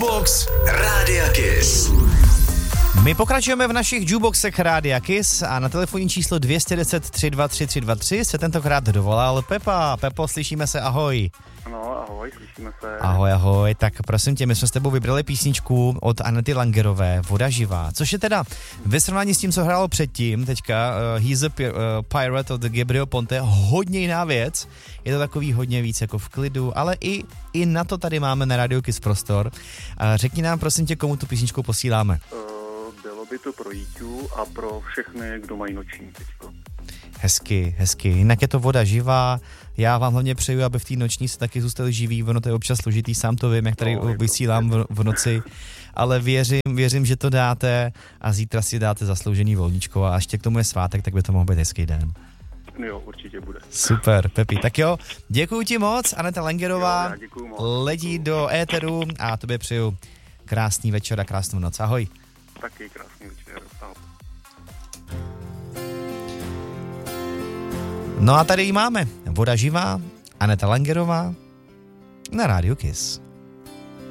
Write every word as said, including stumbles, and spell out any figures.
Jukebox Rádia Kiss. My pokračujeme v našich jukeboxech Rádia Kiss a na telefonní číslo dvě jedna nula tři dva tři tři dva tři se tentokrát dovolal Pepa. Pepo, slyšíme se, ahoj. No, ahoj, slyšíme se. Ahoj, ahoj, tak prosím tě, my jsme s tebou vybrali písničku od Anety Langerové, Voda živá, což je teda ve srovnání s tím, co hrálo předtím, teďka uh, He's a Pir- uh, Pirate od Gabriel Ponte, hodně jiná věc, je to takový hodně víc jako v klidu, ale i, i na to tady máme na Radio Kiss prostor. Uh, řekni nám prosím tě, komu tu písničku posíláme. Uh, bylo by to pro Jíťu a pro všechny, kdo mají noční teďko. Hezky, hezky. Jinak je to voda živá. Já vám hlavně přeju, aby v té noční se taky zůstali živí. Ono to je občas složitý, sám to vím, jak tady no, vysílám v, v noci. Ale věřím, věřím, že to dáte a zítra si dáte zasloužený volníčko a ještě k tomu je svátek, tak by to mohl být hezký den. Jo, určitě bude. Super, Pepi. Tak jo, děkuju ti moc. Aneta Langerová jo, moc, ledí do éteru a tobě přeju krásný večer a krásnou noc. Ahoj. Taky krásný večer. Ahoj. No a tady ji máme. Voda živá, Aneta Langerová na Rádiu Kiss.